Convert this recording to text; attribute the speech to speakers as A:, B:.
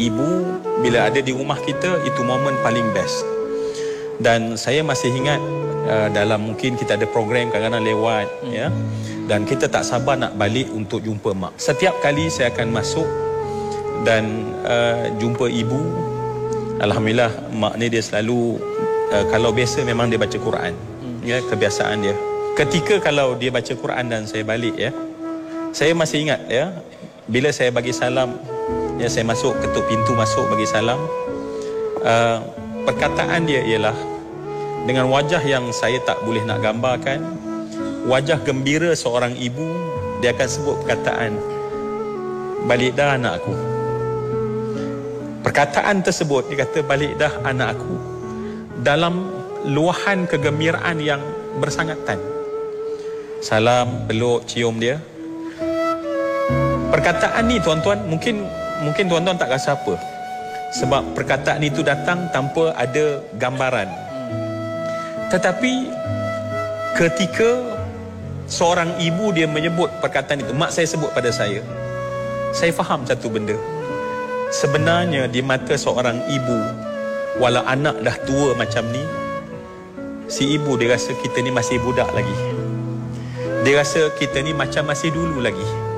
A: ibu bila ada di rumah kita, itu momen paling best. Dan saya masih ingat dalam mungkin kita ada program kadang-kadang lewat ya, dan kita tak sabar nak balik untuk jumpa mak. Setiap kali saya akan masuk dan jumpa ibu, alhamdulillah mak ni dia selalu kalau biasa memang dia baca Quran. Ya, kebiasaan dia. Ketika kalau dia baca Quran dan saya balik ya, saya masih ingat ya, bila saya bagi salam ya, saya masuk ketuk pintu masuk bagi salam, perkataan dia ialah dengan wajah yang saya tak boleh nak gambarkan, wajah gembira seorang ibu. Dia akan sebut perkataan, balik dah anak aku. Perkataan tersebut dia kata, balik dah anak aku, dalam luahan kegembiraan yang bersangatan. Salam, peluk, cium dia. Perkataan ni tuan-tuan, mungkin tuan-tuan tak rasa apa, sebab perkataan itu datang tanpa ada gambaran. Tetapi ketika seorang ibu dia menyebut perkataan itu, mak saya sebut pada saya faham satu benda. Sebenarnya di mata seorang ibu, walau anak dah tua macam ni, si ibu dia rasa kita ni masih budak lagi. Dia rasa kita ni macam masih dulu lagi.